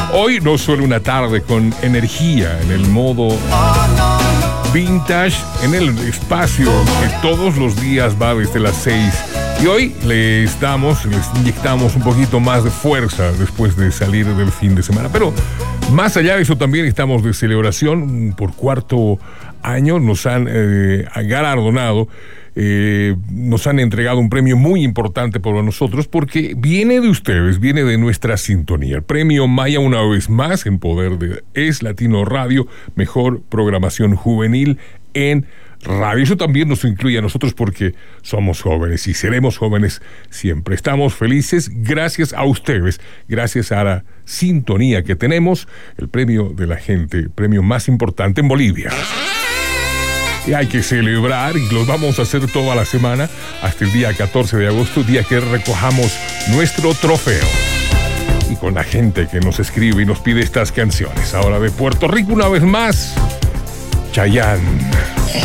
Hoy no solo una tarde con energía en el modo vintage, en el espacio que todos los días va desde las 6. Y hoy les inyectamos un poquito más de fuerza después de salir del fin de semana. Pero más allá de eso también estamos de celebración. Por cuarto año nos han galardonado. Nos han entregado un premio muy importante para nosotros porque viene de ustedes, viene de nuestra sintonía. El premio Maya, una vez más, en poder de Es Latino Radio, mejor programación juvenil en radio. Eso también nos incluye a nosotros porque somos jóvenes y seremos jóvenes siempre. Estamos felices gracias a ustedes, gracias a la sintonía que tenemos. El premio de la gente, el premio más importante en Bolivia. Y hay que celebrar y lo vamos a hacer toda la semana hasta el día 14 de agosto, día que recojamos nuestro trofeo. Y con la gente que nos escribe y nos pide estas canciones. Ahora de Puerto Rico una vez más, Chayanne.